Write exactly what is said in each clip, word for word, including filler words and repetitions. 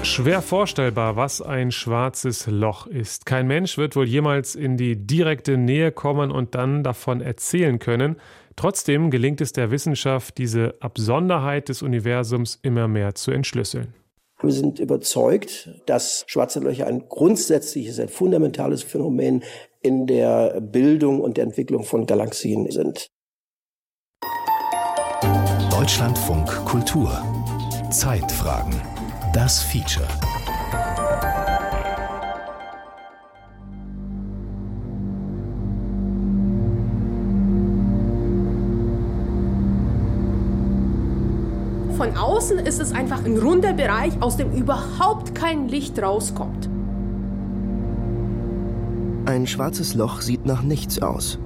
Schwer vorstellbar, was ein schwarzes Loch ist. Kein Mensch wird wohl jemals in die direkte Nähe kommen und dann davon erzählen können. Trotzdem gelingt es der Wissenschaft, diese Absonderheit des Universums immer mehr zu entschlüsseln. Wir sind überzeugt, dass schwarze Löcher ein grundsätzliches, ein fundamentales Phänomen in der Bildung und der Entwicklung von Galaxien sind. Deutschlandfunk Kultur. Zeitfragen. Das Feature. Von außen ist es einfach ein runder Bereich, aus dem überhaupt kein Licht rauskommt. Ein schwarzes Loch sieht nach nichts aus.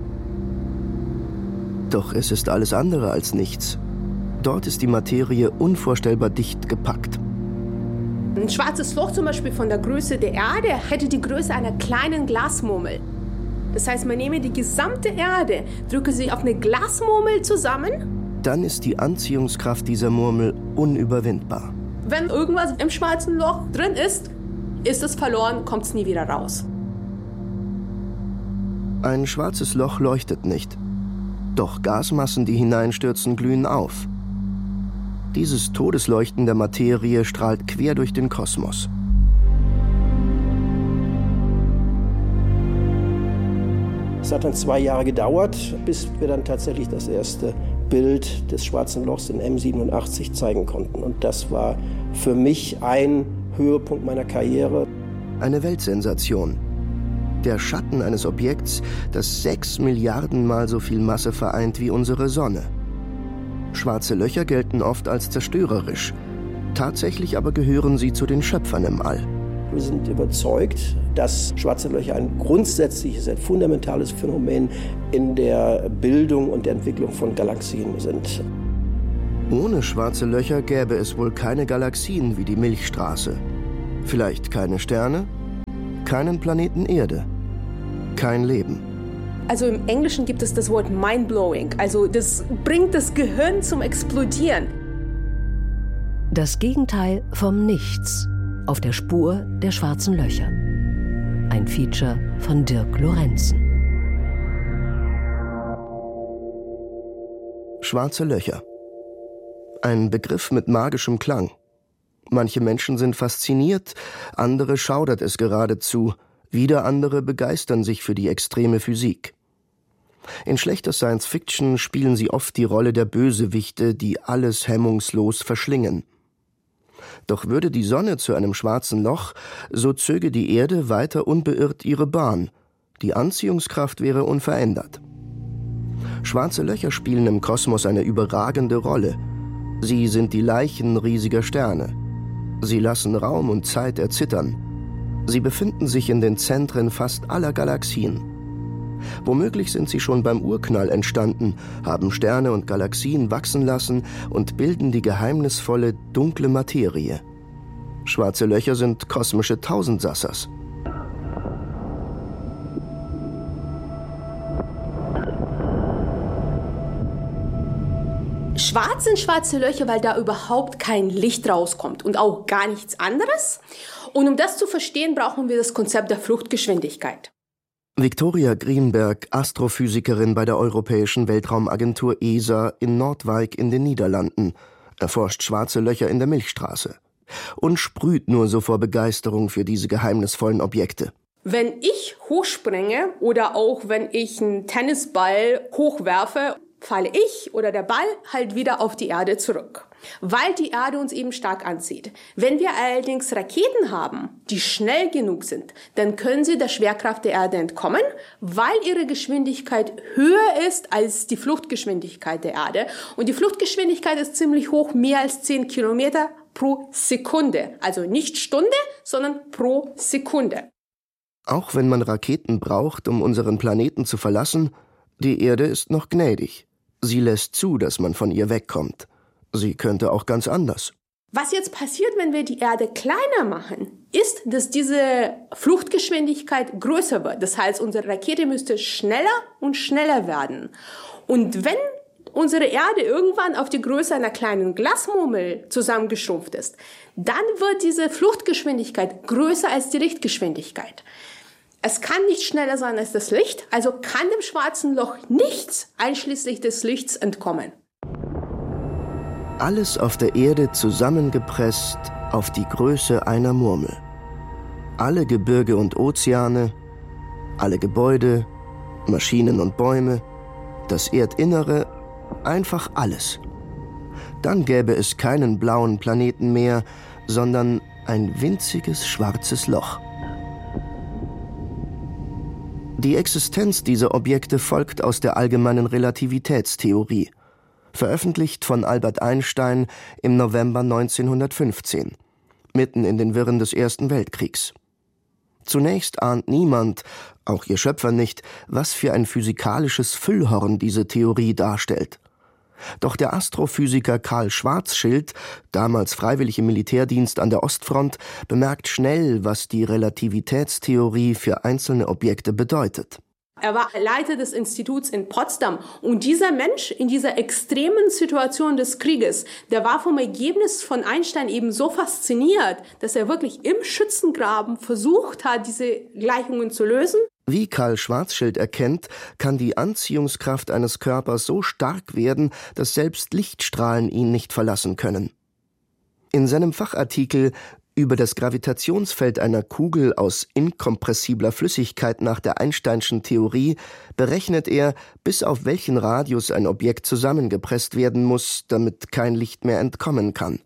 Doch es ist alles andere als nichts. Dort ist die Materie unvorstellbar dicht gepackt. Ein schwarzes Loch zum Beispiel von der Größe der Erde hätte die Größe einer kleinen Glasmurmel. Das heißt, man nehme die gesamte Erde, drücke sie auf eine Glasmurmel zusammen. Dann ist die Anziehungskraft dieser Murmel unüberwindbar. Wenn irgendwas im schwarzen Loch drin ist, ist es verloren, kommt es nie wieder raus. Ein schwarzes Loch leuchtet nicht. Doch Gasmassen, die hineinstürzen, glühen auf. Dieses Todesleuchten der Materie strahlt quer durch den Kosmos. Es hat dann zwei Jahre gedauert, bis wir dann tatsächlich das erste Bild des schwarzen Lochs in M siebenundachtzig zeigen konnten. Und das war für mich ein Höhepunkt meiner Karriere. Eine Weltsensation. Der Schatten eines Objekts, das sechs Milliarden Mal so viel Masse vereint wie unsere Sonne. Schwarze Löcher gelten oft als zerstörerisch. Tatsächlich aber gehören sie zu den Schöpfern im All. Wir sind überzeugt, dass schwarze Löcher ein grundsätzliches, ein fundamentales Phänomen in der Bildung und der Entwicklung von Galaxien sind. Ohne schwarze Löcher gäbe es wohl keine Galaxien wie die Milchstraße. Vielleicht keine Sterne, keinen Planeten Erde, kein Leben. Also im Englischen gibt es das Wort mindblowing, also das bringt das Gehirn zum Explodieren. Das Gegenteil vom Nichts, auf der Spur der schwarzen Löcher. Ein Feature von Dirk Lorenzen. Schwarze Löcher. Ein Begriff mit magischem Klang. Manche Menschen sind fasziniert, andere schaudert es geradezu, wieder andere begeistern sich für die extreme Physik. In schlechter Science-Fiction spielen sie oft die Rolle der Bösewichte, die alles hemmungslos verschlingen. Doch würde die Sonne zu einem schwarzen Loch, so zöge die Erde weiter unbeirrt ihre Bahn. Die Anziehungskraft wäre unverändert. Schwarze Löcher spielen im Kosmos eine überragende Rolle. Sie sind die Leichen riesiger Sterne. Sie lassen Raum und Zeit erzittern. Sie befinden sich in den Zentren fast aller Galaxien. Womöglich sind sie schon beim Urknall entstanden, haben Sterne und Galaxien wachsen lassen und bilden die geheimnisvolle, dunkle Materie. Schwarze Löcher sind kosmische Tausendsassers. Schwarz sind schwarze Löcher, weil da überhaupt kein Licht rauskommt und auch gar nichts anderes. Und um das zu verstehen, brauchen wir das Konzept der Fluchtgeschwindigkeit. Viktoria Greenberg, Astrophysikerin bei der Europäischen Weltraumagentur E S A in Noordwijk in den Niederlanden, erforscht schwarze Löcher in der Milchstraße und sprüht nur so vor Begeisterung für diese geheimnisvollen Objekte. Wenn ich hochspringe oder auch wenn ich einen Tennisball hochwerfe, falle ich oder der Ball halt wieder auf die Erde zurück, weil die Erde uns eben stark anzieht. Wenn wir allerdings Raketen haben, die schnell genug sind, dann können sie der Schwerkraft der Erde entkommen, weil ihre Geschwindigkeit höher ist als die Fluchtgeschwindigkeit der Erde. Und die Fluchtgeschwindigkeit ist ziemlich hoch, mehr als zehn Kilometer pro Sekunde. Also nicht Stunde, sondern pro Sekunde. Auch wenn man Raketen braucht, um unseren Planeten zu verlassen, die Erde ist noch gnädig. Sie lässt zu, dass man von ihr wegkommt. Sie könnte auch ganz anders. Was jetzt passiert, wenn wir die Erde kleiner machen, ist, dass diese Fluchtgeschwindigkeit größer wird. Das heißt, unsere Rakete müsste schneller und schneller werden. Und wenn unsere Erde irgendwann auf die Größe einer kleinen Glasmurmel zusammengeschrumpft ist, dann wird diese Fluchtgeschwindigkeit größer als die Lichtgeschwindigkeit. Es kann nicht schneller sein als das Licht, also kann dem schwarzen Loch nichts einschließlich des Lichts entkommen. Alles auf der Erde zusammengepresst auf die Größe einer Murmel. Alle Gebirge und Ozeane, alle Gebäude, Maschinen und Bäume, das Erdinnere, einfach alles. Dann gäbe es keinen blauen Planeten mehr, sondern ein winziges schwarzes Loch. Die Existenz dieser Objekte folgt aus der allgemeinen Relativitätstheorie, veröffentlicht von Albert Einstein im November neunzehnhundertfünfzehn, mitten in den Wirren des Ersten Weltkriegs. Zunächst ahnt niemand, auch ihr Schöpfer nicht, was für ein physikalisches Füllhorn diese Theorie darstellt. Doch der Astrophysiker Karl Schwarzschild, damals freiwillig im Militärdienst an der Ostfront, bemerkt schnell, was die Relativitätstheorie für einzelne Objekte bedeutet. Er war Leiter des Instituts in Potsdam und dieser Mensch in dieser extremen Situation des Krieges, der war vom Ergebnis von Einstein eben so fasziniert, dass er wirklich im Schützengraben versucht hat, diese Gleichungen zu lösen. Wie Karl Schwarzschild erkennt, kann die Anziehungskraft eines Körpers so stark werden, dass selbst Lichtstrahlen ihn nicht verlassen können. In seinem Fachartikel über das Gravitationsfeld einer Kugel aus inkompressibler Flüssigkeit nach der Einsteinschen Theorie berechnet er, bis auf welchen Radius ein Objekt zusammengepresst werden muss, damit kein Licht mehr entkommen kann.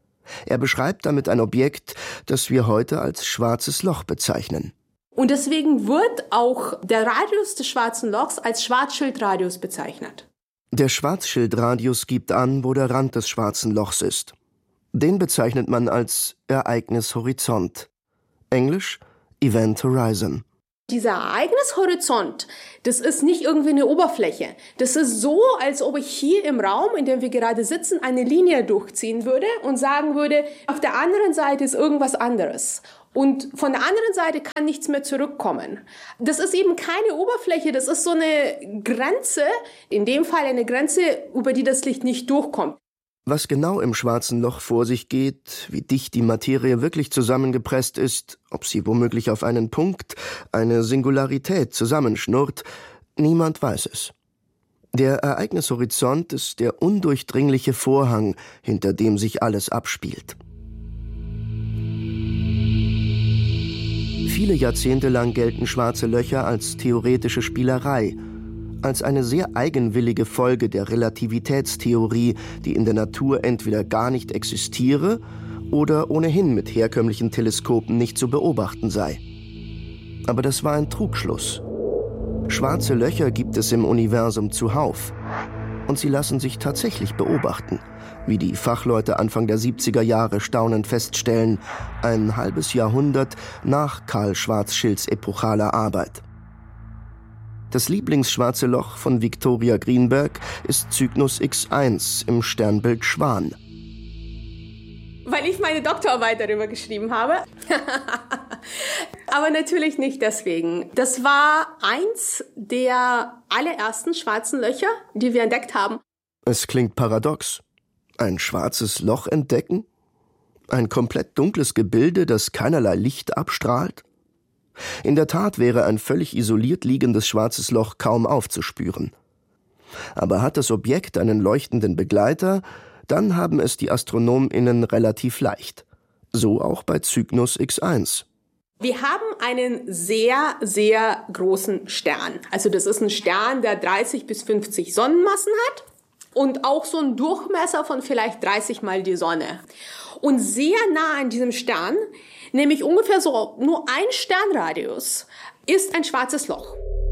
Er beschreibt damit ein Objekt, das wir heute als schwarzes Loch bezeichnen. Und deswegen wird auch der Radius des schwarzen Lochs als Schwarzschildradius bezeichnet. Der Schwarzschildradius gibt an, wo der Rand des schwarzen Lochs ist. Den bezeichnet man als Ereignishorizont. Englisch Event Horizon. Dieser Ereignishorizont, das ist nicht irgendwie eine Oberfläche. Das ist so, als ob ich hier im Raum, in dem wir gerade sitzen, eine Linie durchziehen würde und sagen würde, auf der anderen Seite ist irgendwas anderes. Und von der anderen Seite kann nichts mehr zurückkommen. Das ist eben keine Oberfläche, das ist so eine Grenze, in dem Fall eine Grenze, über die das Licht nicht durchkommt. Was genau im schwarzen Loch vor sich geht, wie dicht die Materie wirklich zusammengepresst ist, ob sie womöglich auf einen Punkt, eine Singularität zusammenschnurrt, niemand weiß es. Der Ereignishorizont ist der undurchdringliche Vorhang, hinter dem sich alles abspielt. Viele Jahrzehnte lang gelten schwarze Löcher als theoretische Spielerei, als eine sehr eigenwillige Folge der Relativitätstheorie, die in der Natur entweder gar nicht existiere oder ohnehin mit herkömmlichen Teleskopen nicht zu beobachten sei. Aber das war ein Trugschluss. Schwarze Löcher gibt es im Universum zuhauf. Und sie lassen sich tatsächlich beobachten, wie die Fachleute Anfang der siebziger Jahre staunend feststellen, ein halbes Jahrhundert nach Karl Schwarzschilds epochaler Arbeit. Das Lieblingsschwarze Loch von Victoria Greenberg ist Cygnus X eins im Sternbild Schwan. Weil ich meine Doktorarbeit darüber geschrieben habe. Aber natürlich nicht deswegen. Das war eins der allerersten schwarzen Löcher, die wir entdeckt haben. Es klingt paradox. Ein schwarzes Loch entdecken? Ein komplett dunkles Gebilde, das keinerlei Licht abstrahlt? In der Tat wäre ein völlig isoliert liegendes schwarzes Loch kaum aufzuspüren. Aber hat das Objekt einen leuchtenden Begleiter, dann haben es die AstronomInnen relativ leicht. So auch bei Cygnus X eins. Wir haben einen sehr, sehr großen Stern. Also das ist ein Stern, der dreißig bis fünfzig Sonnenmassen hat und auch so einen Durchmesser von vielleicht dreißig Mal die Sonne. Und sehr nah an diesem Stern, nämlich ungefähr so nur ein Sternradius, ist ein schwarzes Loch.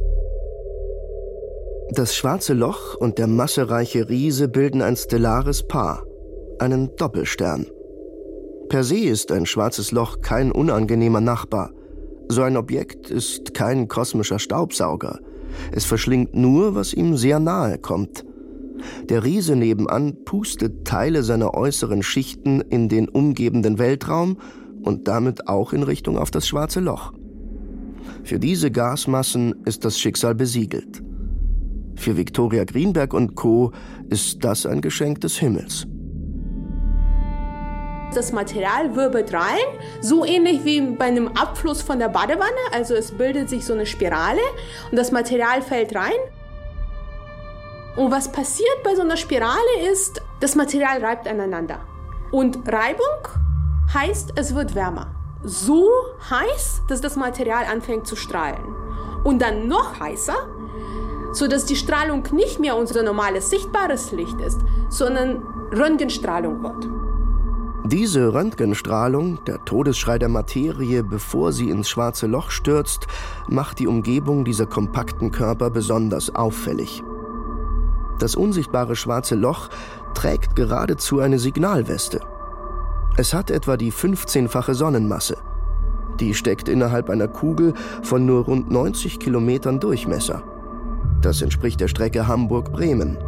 Das schwarze Loch und der massereiche Riese bilden ein stellares Paar, einen Doppelstern. Per se ist ein schwarzes Loch kein unangenehmer Nachbar. So ein Objekt ist kein kosmischer Staubsauger. Es verschlingt nur, was ihm sehr nahe kommt. Der Riese nebenan pustet Teile seiner äußeren Schichten in den umgebenden Weltraum und damit auch in Richtung auf das schwarze Loch. Für diese Gasmassen ist das Schicksal besiegelt. Für Victoria Greenberg und Co. ist das ein Geschenk des Himmels. Das Material wirbelt rein, so ähnlich wie bei einem Abfluss von der Badewanne. Also es bildet sich so eine Spirale und das Material fällt rein. Und was passiert bei so einer Spirale ist, das Material reibt aneinander. Und Reibung heißt, es wird wärmer. So heiß, dass das Material anfängt zu strahlen. Und dann noch heißer, sodass die Strahlung nicht mehr unser normales sichtbares Licht ist, sondern Röntgenstrahlung wird. Diese Röntgenstrahlung, der Todesschrei der Materie, bevor sie ins schwarze Loch stürzt, macht die Umgebung dieser kompakten Körper besonders auffällig. Das unsichtbare schwarze Loch trägt geradezu eine Signalweste. Es hat etwa die fünfzehnfache Sonnenmasse. Die steckt innerhalb einer Kugel von nur rund neunzig Kilometern Durchmesser. Das entspricht der Strecke Hamburg-Bremen.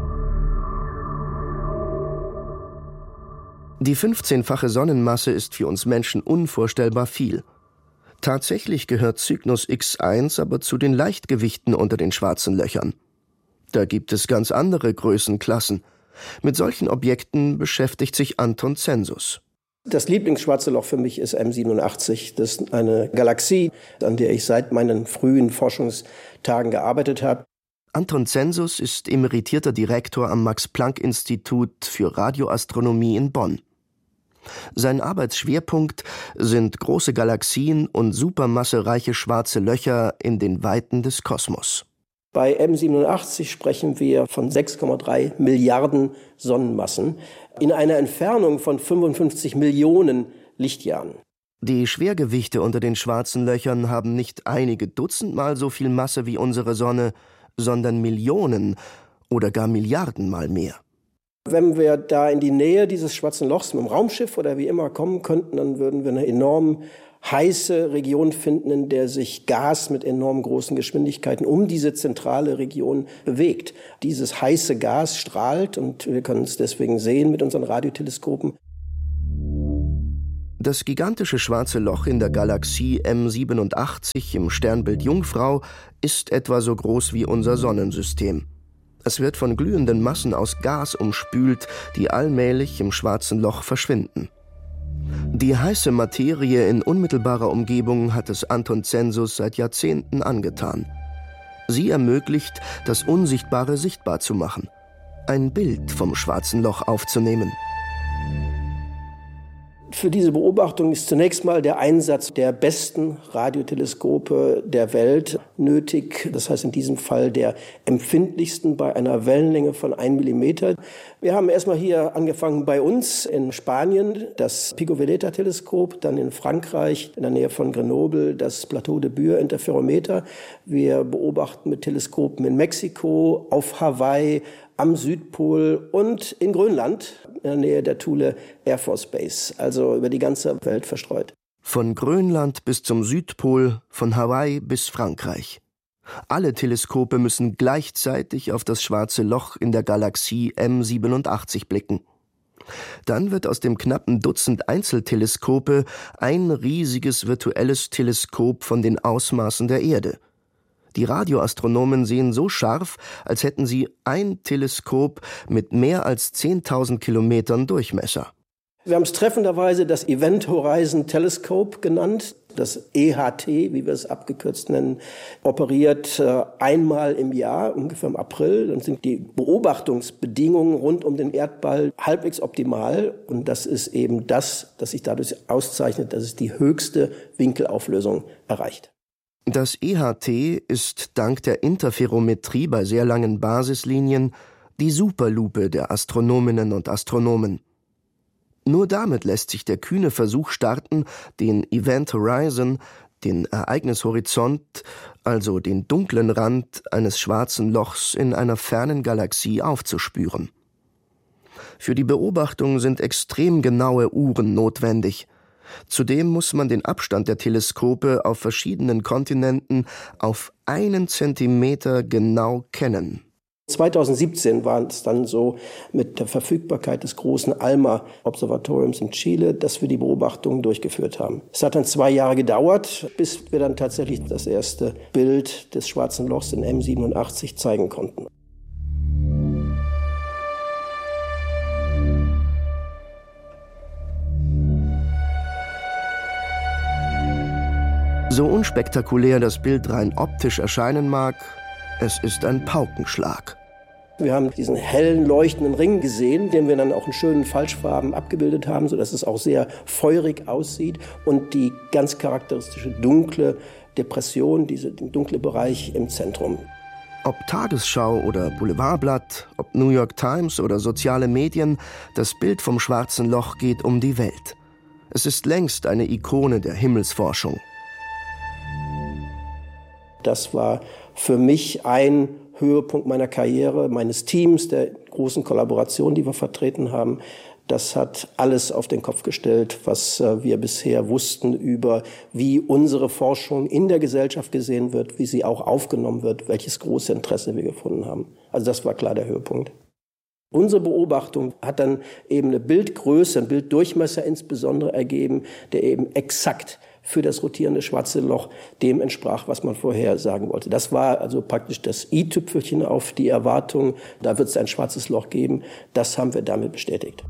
Die fünfzehnfache Sonnenmasse ist für uns Menschen unvorstellbar viel. Tatsächlich gehört Cygnus X eins aber zu den Leichtgewichten unter den schwarzen Löchern. Da gibt es ganz andere Größenklassen. Mit solchen Objekten beschäftigt sich Anton Zensus. Das Lieblingsschwarze Loch für mich ist M siebenundachtzig. Das ist eine Galaxie, an der ich seit meinen frühen Forschungstagen gearbeitet habe. Anton Zensus ist emeritierter Direktor am Max-Planck-Institut für Radioastronomie in Bonn. Sein Arbeitsschwerpunkt sind große Galaxien und supermassereiche schwarze Löcher in den Weiten des Kosmos. Bei M siebenundachtzig sprechen wir von sechs Komma drei Milliarden Sonnenmassen in einer Entfernung von fünfundfünfzig Millionen Lichtjahren. Die Schwergewichte unter den schwarzen Löchern haben nicht einige Dutzendmal so viel Masse wie unsere Sonne, sondern Millionen oder gar Milliardenmal mehr. Wenn wir da in die Nähe dieses schwarzen Lochs mit dem Raumschiff oder wie immer kommen könnten, dann würden wir eine enorm heiße Region finden, in der sich Gas mit enorm großen Geschwindigkeiten um diese zentrale Region bewegt. Dieses heiße Gas strahlt und wir können es deswegen sehen mit unseren Radioteleskopen. Das gigantische schwarze Loch in der Galaxie M siebenundachtzig im Sternbild Jungfrau ist etwa so groß wie unser Sonnensystem. Es wird von glühenden Massen aus Gas umspült, die allmählich im schwarzen Loch verschwinden. Die heiße Materie in unmittelbarer Umgebung hat es Anton Zensus seit Jahrzehnten angetan. Sie ermöglicht, das Unsichtbare sichtbar zu machen, ein Bild vom schwarzen Loch aufzunehmen. Für diese Beobachtung ist zunächst mal der Einsatz der besten Radioteleskope der Welt nötig. Das heißt in diesem Fall der empfindlichsten bei einer Wellenlänge von einem Millimeter. Wir haben erstmal hier angefangen bei uns in Spanien, das Pico Veleta-Teleskop, dann in Frankreich, in der Nähe von Grenoble, das Plateau de Bure Interferometer. Wir beobachten mit Teleskopen in Mexiko, auf Hawaii, am Südpol und in Grönland, in der Nähe der Thule Air Force Base, also über die ganze Welt verstreut. Von Grönland bis zum Südpol, von Hawaii bis Frankreich. Alle Teleskope müssen gleichzeitig auf das schwarze Loch in der Galaxie M siebenundachtzig blicken. Dann wird aus dem knappen Dutzend Einzelteleskope ein riesiges virtuelles Teleskop von den Ausmaßen der Erde. Die Radioastronomen sehen so scharf, als hätten sie ein Teleskop mit mehr als zehntausend Kilometern Durchmesser. Wir haben es treffenderweise das Event Horizon Telescope genannt. Das E H T, wie wir es abgekürzt nennen, operiert äh, einmal im Jahr, ungefähr im April. Dann sind die Beobachtungsbedingungen rund um den Erdball halbwegs optimal. Und das ist eben das, das sich dadurch auszeichnet, dass es die höchste Winkelauflösung erreicht. Das E H T ist dank der Interferometrie bei sehr langen Basislinien die Superlupe der Astronominnen und Astronomen. Nur damit lässt sich der kühne Versuch starten, den Event Horizon, den Ereignishorizont, also den dunklen Rand eines schwarzen Lochs in einer fernen Galaxie aufzuspüren. Für die Beobachtung sind extrem genaue Uhren notwendig. Zudem muss man den Abstand der Teleskope auf verschiedenen Kontinenten auf einen Zentimeter genau kennen. zweitausendsiebzehn war es dann so mit der Verfügbarkeit des großen ALMA-Observatoriums in Chile, dass wir die Beobachtungen durchgeführt haben. Es hat dann zwei Jahre gedauert, bis wir dann tatsächlich das erste Bild des schwarzen Lochs in M siebenundachtzig zeigen konnten. So unspektakulär das Bild rein optisch erscheinen mag, es ist ein Paukenschlag. Wir haben diesen hellen, leuchtenden Ring gesehen, den wir dann auch in schönen Falschfarben abgebildet haben, sodass es auch sehr feurig aussieht. Und die ganz charakteristische dunkle Depression, dieser dunkle Bereich im Zentrum. Ob Tagesschau oder Boulevardblatt, ob New York Times oder soziale Medien, das Bild vom Schwarzen Loch geht um die Welt. Es ist längst eine Ikone der Himmelsforschung. Das war für mich ein Höhepunkt meiner Karriere, meines Teams, der großen Kollaboration, die wir vertreten haben. Das hat alles auf den Kopf gestellt, was wir bisher wussten über, wie unsere Forschung in der Gesellschaft gesehen wird, wie sie auch aufgenommen wird, welches große Interesse wir gefunden haben. Also das war klar der Höhepunkt. Unsere Beobachtung hat dann eben eine Bildgröße, einen Bilddurchmesser insbesondere ergeben, der eben exakt für das rotierende schwarze Loch dem entsprach, was man vorher sagen wollte. Das war also praktisch das i-Tüpfelchen auf die Erwartung, da wird es ein schwarzes Loch geben. Das haben wir damit bestätigt.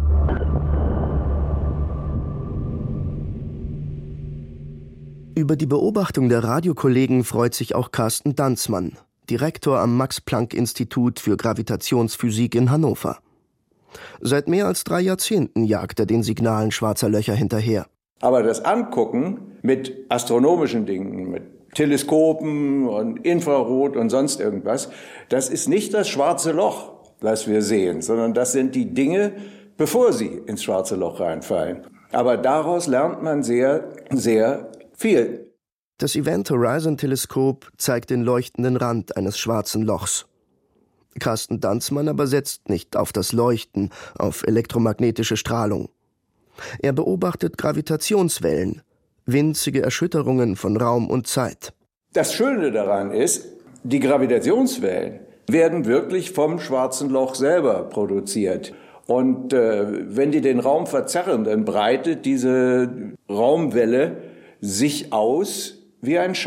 Über die Beobachtung der Radiokollegen freut sich auch Carsten Danzmann, Direktor am Max-Planck-Institut für Gravitationsphysik in Hannover. Seit mehr als drei Jahrzehnten jagt er den Signalen schwarzer Löcher hinterher. Aber das Angucken mit astronomischen Dingen, mit Teleskopen und Infrarot und sonst irgendwas, das ist nicht das schwarze Loch, was wir sehen, sondern das sind die Dinge, bevor sie ins schwarze Loch reinfallen. Aber daraus lernt man sehr, sehr viel. Das Event Horizon Teleskop zeigt den leuchtenden Rand eines schwarzen Lochs. Carsten Danzmann aber setzt nicht auf das Leuchten, auf elektromagnetische Strahlung. Er beobachtet Gravitationswellen, winzige Erschütterungen von Raum und Zeit. Das Schöne daran ist, die Gravitationswellen werden wirklich vom schwarzen Loch selber produziert. Und äh, wenn die den Raum verzerren, dann breitet diese Raumwelle sich aus wie ein